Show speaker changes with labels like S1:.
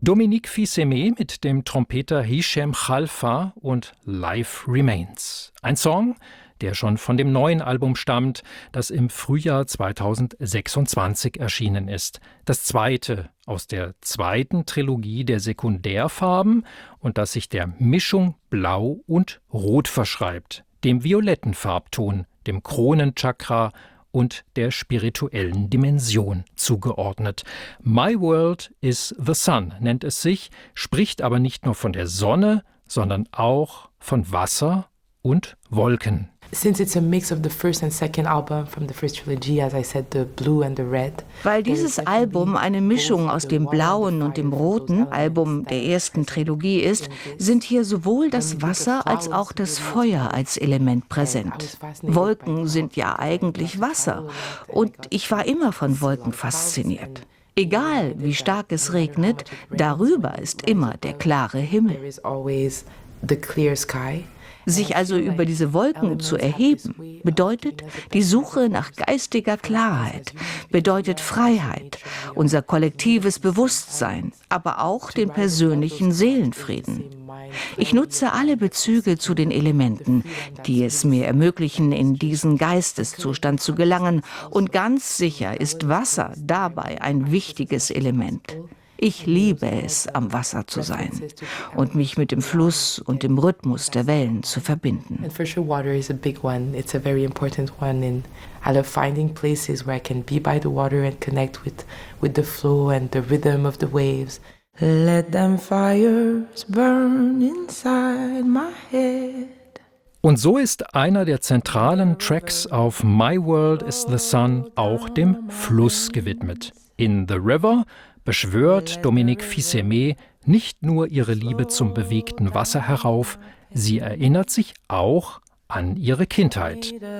S1: Dominique Fils-Aimé mit dem Trompeter Hichem Khalfa und Life Remains. Ein Song, der schon von dem neuen Album stammt, das im Frühjahr 2026 erschienen ist. Das zweite aus der zweiten Trilogie der Sekundärfarben und das sich der Mischung Blau und Rot verschreibt, dem violetten Farbton, dem Kronenchakra und der spirituellen Dimension zugeordnet. My World is the Sun nennt es sich, spricht aber nicht nur von der Sonne, sondern auch von Wasser und Wolken.
S2: Since it's a mix of the first and second album from the first trilogy, as I said, the blue and the red.
S3: Weil dieses Album eine Mischung aus dem blauen und dem roten Album der ersten Trilogie ist, sind hier sowohl das Wasser als auch das Feuer als Element präsent. Wolken sind ja eigentlich Wasser und ich war immer von Wolken fasziniert. Egal wie stark es regnet, darüber ist immer der klare Himmel. Sich also über diese Wolken zu erheben, bedeutet die Suche nach geistiger Klarheit, bedeutet Freiheit, unser kollektives Bewusstsein, aber auch den persönlichen Seelenfrieden. Ich nutze alle Bezüge zu den Elementen, die es mir ermöglichen, in diesen Geisteszustand zu gelangen, und ganz sicher ist Wasser dabei ein wichtiges Element. Ich liebe es, am Wasser zu sein und mich mit dem Fluss und dem Rhythmus der Wellen zu verbinden.
S2: And for sure water is a big one. It's a very important one, and I love finding places where I can be by the water and connect with the flow and the rhythm of the waves. Let them fires burn inside my head.
S1: Und so ist einer der zentralen Tracks auf My World is the Sun auch dem Fluss gewidmet. In The River beschwört Dominique Fils-Aimé nicht nur ihre Liebe zum bewegten Wasser herauf, sie erinnert sich auch an ihre Kindheit.